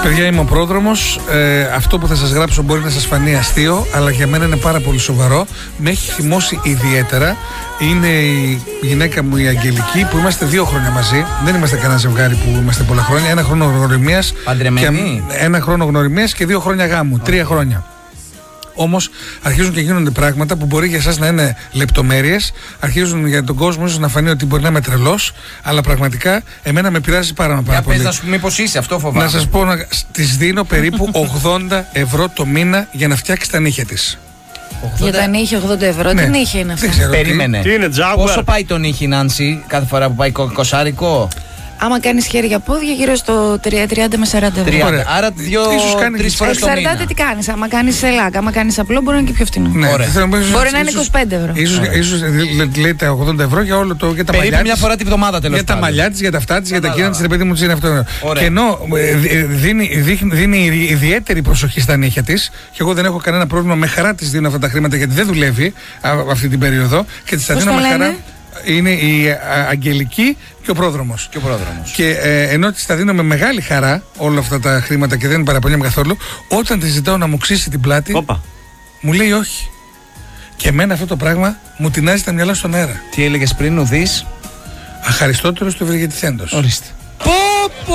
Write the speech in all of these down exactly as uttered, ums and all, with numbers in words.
Παιδιά, είμαι ο πρόδρομος. Ε, αυτό που θα σας γράψω μπορεί να σας φανεί αστείο, αλλά για μένα είναι πάρα πολύ σοβαρό. Με έχει θυμώσει ιδιαίτερα. Είναι η γυναίκα μου η Αγγελική, που είμαστε δύο χρόνια μαζί. Δεν είμαστε κανένα ζευγάρι που είμαστε πολλά χρόνια. Ένα χρόνο γνωριμίας. Παντρεμένη. Ένα χρόνο γνωριμίας και δύο χρόνια γάμου. Okay. Τρία χρόνια. Όμως αρχίζουν και γίνονται πράγματα που μπορεί για εσάς να είναι λεπτομέρειες. Αρχίζουν για τον κόσμο ίσως να φανεί ότι μπορεί να είμαι τρελός, αλλά πραγματικά εμένα με πειράζει πάρα, πάρα για πολύ. πες, να σου μήπως είσαι, αυτό φοβάμαι. Να σας πω, να της δίνω περίπου ογδόντα ευρώ το μήνα για να φτιάξει τα νύχια της. ογδόντα... Για τα νύχια ογδόντα ευρώ, ναι. Τι νύχια είναι αυτά? Περίμενε. Τι είναι, πόσο πάει το νύχι, Νάνση, κάθε φορά που πάει κοσάρικο? Άμα κάνεις χέρια πόδια, γύρω στο τριάντα με σαράντα ευρώ. τριάντα. Άρα δύο-τρεις φορές το μήνα. Εξαρτάται τι κάνεις. Άμα κάνεις ελάκα, άμα κάνεις απλό, μπορεί να είναι και πιο φτηνό. Ναι, μπορεί να είναι είκοσι πέντε ευρώ. Ίσως, ίσως λέει τα ογδόντα ευρώ για όλο το. Για τα περίπου μαλλιά μια της, φορά τη βδομάδα τέλος για τα μαλλιά της, για τα αυτά της, για τα κίνα της, ρε παιδί μου, της είναι αυτό. Ωραία. Και ενώ ε, δίνει, δίνει, δίνει ιδιαίτερη προσοχή στα νύχια της, και εγώ δεν έχω κανένα πρόβλημα, με χαρά της δίνω αυτά τα χρήματα γιατί δεν δουλεύει α, αυτή την περίοδο και της τα δίνω με χαρά. Είναι η α, Αγγελική και ο πρόδρομος. Και, ο πρόδρομος. και ε, ενώ της τα δίνω με μεγάλη χαρά όλα αυτά τα χρήματα και δεν παραπονιέμαι καθόλου, όταν της ζητάω να μου ξύσει την πλάτη, Οπα. μου λέει όχι. Και εμένα αυτό το πράγμα μου τεινάζει τα μυαλά στον αέρα. Τι έλεγες πριν, ουδείς? Αχαριστότερος του ευεργετηθέντος. Ορίστε. Πω πω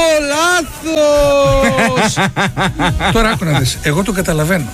λάθος. Τώρα άκου να δεις, εγώ το καταλαβαίνω.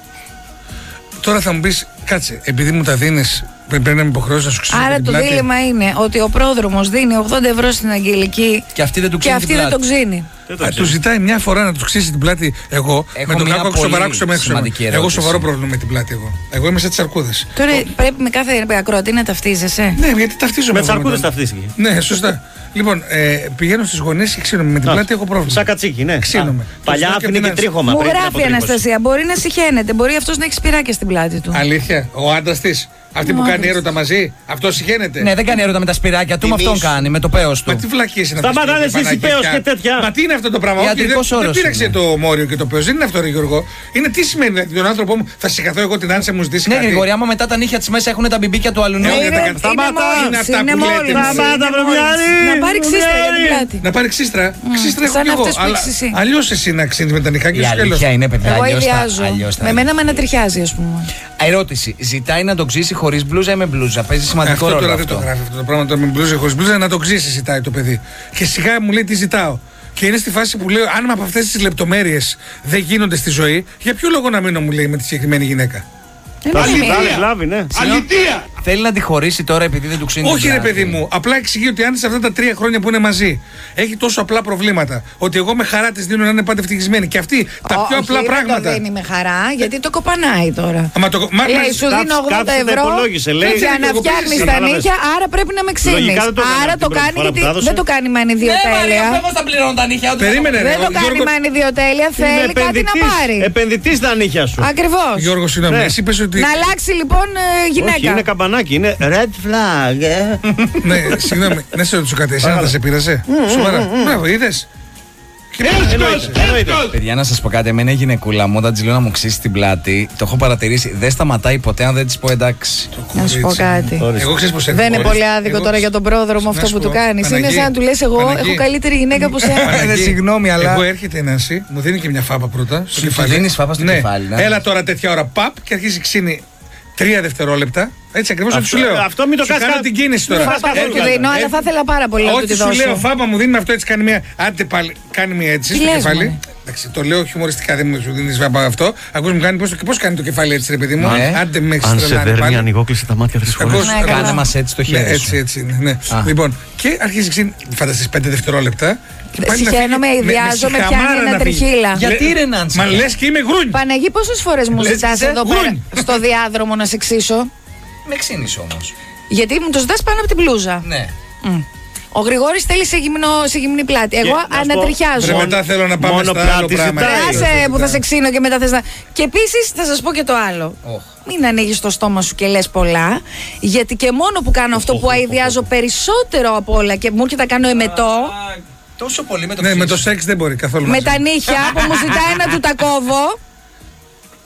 Τώρα θα μου πεις, κάτσε, επειδή μου τα δίνεις, πρέπει να είμαι υποχρεώσει να σου ξύσω. Άρα την το πλάτη. δίλημμα είναι ότι ο πρόδρομος δίνει ογδόντα ευρώ στην Αγγελική και αυτή δεν του ξύνει. Και αυτή δεν τον ξύνει. Α, του ζητάει μια φορά να του ξύσει την πλάτη. Εγώ έχω με τον Κάκο σοβαρά σημαντική εγώ σοβαρό πρόβλημα με την πλάτη. Εγώ, εγώ είμαι σε τις αρκούδες. Τώρα το... πρέπει με κάθε ακροατή να ταυτίζεσαι. Ναι, γιατί ταυτίζομαι. Με τις αρκούδες ταυτίστηκε. Ναι, σωστά. Λοιπόν, ε, πηγαίνω στις γωνίες και ξύνομαι. Με την πλάτη έχω πρόβλημα. Σαν κατσίκι, ναι. Ξύνομαι. Παλιά άφηνε και τρίχωμα. Μου γράφει η Αναστασία, μπορεί να συχαίνεται. Μπορεί αυτός να έχει σπυράκια στην πλάτη του. Αλήθεια, ο άντρας της. Αυτή που κάνει έρωτα μαζί, αυτό συχαίνεται. Ναι, δεν κάνει έρωτα με τα σπυράκια του, με αυτόν κάνει, με το πέος του. Μα τι βλακίες είναι αυτό. Σταματάνε εσείς πέος και τέτοια. Μα τι είναι αυτό το πράγμα? Ιατρικός όρος. Δεν πήραξε το μόριο και το πέος. Δεν είναι αυτό, ρε Γιώργο. Είναι τι σημαίνει, δηλαδή τον άνθρωπό μου θα συγχαθώ εγώ την Άνση μου ζητήσει. Ναι, κάτι. Γρηγόρη, άμα μετά τα νύχια της μέσα έχουν τα μπιμπίκια του αλουνού. Σταμάτα, είναι αυτά που λέτε. Σταμάτα, βρομιάρη. Να πάρει ξύστρα για την πλάτη. Να πάρει ξύστρα. Ξύστρα έχω κι εγώ. Αλλιώς εσύ να ξύνεις με τα νυχάκια σου. Η αλήθεια είναι, παιδιά, εγώ αλλιώς ιδιάζω. θα... Με μένα με ανατριχιάζει, ας πούμε. Ερώτηση. Ζητάει να το ξύσει χωρίς μπλούζα ή με μπλούζα? Παίζει σημαντικό αυτό ρόλο. Τώρα αυτό. δεν το γράφει αυτό το πράγμα. Τώρα με μπλούζα χωρίς μπλούζα να το ξύσει, ζητάει το παιδί. Και σιγά μου λέει τι ζητάω. Και είναι στη φάση που λέω: αν από αυτές τις λεπτομέρειες δεν γίνονται στη ζωή, για ποιο λόγο να μείνω, μου λέει, με τη συγκεκριμένη γυναίκα. Αλήθεια! Θέλει να τη χωρίσει τώρα επειδή δεν του ξύνει. Όχι, ρε παιδί μου. Απλά εξηγεί ότι αν σε αυτά τα τρία χρόνια που είναι μαζί έχει τόσο απλά προβλήματα, ότι εγώ με χαρά τη δίνω να είναι πάντα ευτυχισμένη. Και αυτή τα oh, πιο απλά όχι, πράγματα. Δεν το δίνει με χαρά, γιατί το κοπανάει τώρα. Μα το, μα, λέει, σου δίνω ογδόντα ευρώ για να φτιάχνει τα νύχια, άρα πρέπει να με ξύνει. Άρα το κάνει γιατί δεν το κάνει με ανιδιοτέλεια. Πώ θα πληρώνω τα νύχια του? Δεν το κάνει με ανιδιοτέλεια, θέλει κάτι να πάρει. Επενδυτή στα νύχια σου. Ακριβώ. Γιώργο, συγγνώμη, εσύ πες ότι. Να αλλάξει λοιπόν γυναίκα. Είναι καμπανάκι, είναι red flag. Ναι, συγγνώμη, να σε ρωτήσω κάτι. Εσένα θα σε πείρασε? Σοβαρά. Μπράβο, είδες. Παιδιά, να σας πω κάτι. Εμένα η γυναικούλα μου, όταν της λέω να μου ξύσει την πλάτη, το έχω παρατηρήσει. Δεν σταματάει ποτέ αν δεν της πω εντάξει. Να σου πω κάτι. Δεν είναι πολύ άδικο τώρα για τον πρόδρομο αυτό που του κάνεις. Είναι σαν να του λες: εγώ έχω καλύτερη γυναίκα από σένα. Συγγνώμη, αλλά. Εγώ έρχεται η Νάνση, μου δίνει και μια φάπα πρώτα. Σου δίνεις φάπα στο κεφάλι. Έλα τώρα τέτοια ώρα, παπ, και αρχίζει ξύνη τρία δευτερόλεπτα. Έτσι ακριβώς όπως σου λέω. Αυτό μην το κάνεις. Κάνω την κίνηση τώρα. Φάπα δεν του δίνω, αλλά θα ήθελα πάρα πολύ να του τη δώσω. Όχι, σου λέω, φάπα μου δίνει αυτό, έτσι κάνει μια. Άντε πάλι, κάνει μια έτσι στο κεφάλι. Εντάξει, το λέω χιουμοριστικά, δεν μου δίνει φάπα αυτό. Ακούς μου κάνει πώς κάνει το κεφάλι έτσι, ρε παιδί μου. Άντε με αν σε δέρνει, ανοιγόκλεισε τα μάτια τρεις φορές. Κάνε μας έτσι το χέρι. Έτσι, έτσι. Λοιπόν, και αρχίζει ξύνη, φανταστείς πέντε δευτερόλεπτα. Συχαίνομαι, ιδιάζομαι, πιάνει ένα τριχύλα. Γιατί ρε Νάνση? Μα λες και είμαι γρούνι. Παναγί, πόσες φορές μου ζητάς εδώ πέρα στο διάδρομο να σε ξύσω? Με ξύνεις όμως. Γιατί μου το ζητάς πάνω από την μπλούζα. Ναι. Ο Γρηγόρης θέλει σε, γυμνό, σε γυμνή πλάτη. Εγώ ανατριχιάζω. Ρε, μετά θέλω να πάμε στα άλλο πράγμα. Άσε που θα σε ξύνω και μετά θες να... Και επίσης θα σας πω και το άλλο. Oh. Μην ανοίγεις το στόμα σου και λες πολλά. Γιατί και μόνο που κάνω αυτό που αηδιάζω περισσότερο από όλα και μου έρχεται να κάνω εμετό. Τόσο πολύ με το Ναι, με το σεξ δεν μπορεί καθόλου. Με τα νύχια που μου ζητάει να του τα κόβω.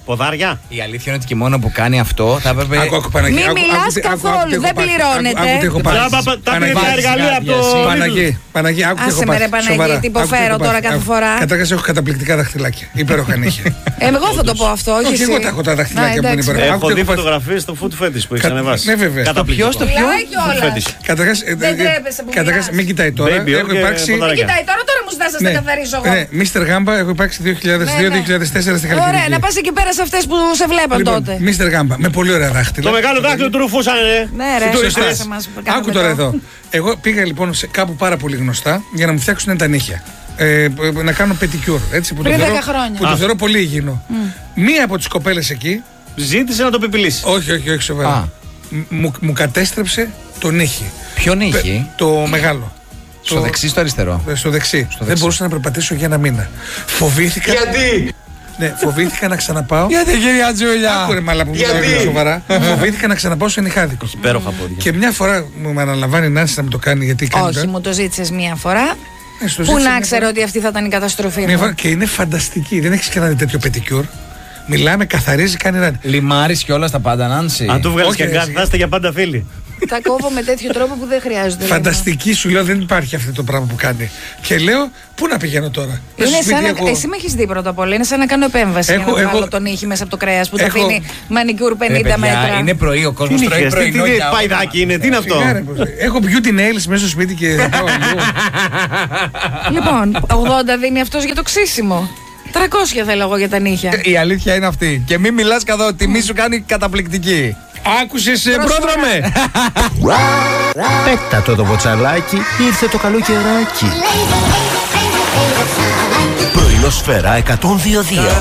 Ποδάρια. Η αλήθεια είναι ότι και μόνο που κάνει αυτό θα έπρεπε. Άκου, άκου, Παναγί, Μην άκου, μιλάς άκου, άκου, καθόλου, άκου, τι έχω δεν πάθει. πληρώνεται. Άκου, άκου, τι έχω πάθει. Τζάμπα, τα Παναγί, πήρε τα εργαλεία από το. Παναγί, Παναγί, άκου τι έχω Άσε με, ρε, πάθει. Παναγί, Σοβαρά. τι Άκου υποφέρω έχω τώρα πάθει. κάθε Άκου. φορά. Καταρχάς έχω καταπληκτικά δαχτυλάκια. Υπέροχα νύχια. Εγώ θα το πω αυτό, όχι Όχι, εσύ. εγώ τα έχω τα δαχτυλάκια Να, που είναι εντάξει. υπέροχα. Άκου Έχω τι δει έχω πάθει. φωτογραφίες στο food fetish που έχει Κα- ανεβάσει. ναι, βέβαια. Καταπληκτικό. Ποιος το πιο- Μιλάει κιόλας. Καταρχάς, ε, Δεν ε, τρέπεσαι που καταρχάς, μιλάς. μην κοιτάει τώρα. Baby, Έχω και υπάρξει. ποδαράκια. Μην κοιτάει τώρα, τώρα μου ζητάς να σε καθαρίσω εγώ. Ναι, μίστερ Γάμπα έχω υπάρξει δύο χιλιάδες δύο με δύο χιλιάδες τέσσερα στη Χαλκιδική. Ωραία, να πας εκεί πέρα σε αυτές που σε βλέπαν Λοιπόν, τότε. μίστερ Γάμπα, με πολύ ωραία δάχτυλα. Το μεγάλο δάχτυλο του ρουφούσαν, ρε. Ναι, ρε, Σωστά. άσε μας, κάναμε Άκου τώρα το. εδώ. Εγώ πήγα λοιπόν σε κάπου πάρα πολύ γνωστά για να μου φτιάξουν τα νύχια. Ε, να κάνω πετικιούρ. Έτσι, που Πριν το δέκα θεωρώ, χρόνια. που το Α. θεωρώ πολύ υγιεινό. Μία από τις κοπέλες εκεί, Ζήτησε να το πιπιλήσει. όχι, όχι, όχι Α. σοβαρά. Μου, μου κατέστρεψε το νύχι. Ποιον είχε? Πε- Το μεγάλο. Στο Το- δεξί ή στο αριστερό? Στο δεξί. Δεν δεξί. μπορούσα να περπατήσω για ένα μήνα. Φοβήθηκα. Γιατί? Ναι, φοβήθηκα να ξαναπάω. Γιατί, κυρία Τζούλια? Άκουρε μάλα που Γιατί? μιλάω σοβαρά. Φοβήθηκα να ξαναπάω σε νυχάδικο. Υπέροχα πόδια. Και μια φορά μου αναλαμβάνει η Νάνση να μου το κάνει γιατί κάνει. Όχι, μου το ζήτησες μία φορά. Ε, στο Πού ζήτησε να μια ξέρω φορά. ότι αυτή θα ήταν η καταστροφή Μια φορά μου. και είναι φανταστική. Δεν έχει κανένα τέτοιο πετικιούρ. Μιλάμε, καθαρίζει, κάνει ράνι. Λιμάρει κιόλα τα πάντα, Νάνση. Αν του βγάλει Όχι, και ρε, κάτι, εσύ. θα είστε για πάντα φίλοι. Τα κόβω με τέτοιο τρόπο που δεν χρειάζεται. Φανταστική σου λέω, δεν υπάρχει αυτό το πράγμα που κάνει. Και λέω, πού να πηγαίνω τώρα. Πες στο Είναι σπίτι, σαν να, έχω- εσύ με έχει δει πρώτα απ' όλα. Είναι σαν να κάνω επέμβαση Έχω- για να έχω- βγάλω τον ήχη μέσα από το κρέα που το έχω- αφήνει μανικιούρ Ρε, πενήντα παιδιά, μέτρα. είναι πρωί, ο κόσμο Τι τρώει νύχες, τι πρωινό. τι για όλα. παϊδάκι είναι, τι είναι αυτό. Σιγά, ρε, πως- Έχω beauty nails μέσα στο σπίτι και θα πάω αλλού. Λοιπόν, ογδόντα δίνει αυτό για το ξύσιμο. τριακόσια θέλω εγώ για τα νύχια. Η αλήθεια είναι αυτή. Και μην μιλά καθόλου, τιμή σου κάνει καταπληκτική. Άκουσες ε, Προσφορά. πρόδρομε. Πέτα το το μποτσαλάκι, ήρθε το καλό καιράκι. Πρωινό σφαίρα εκατόν δύο κόμμα δύο.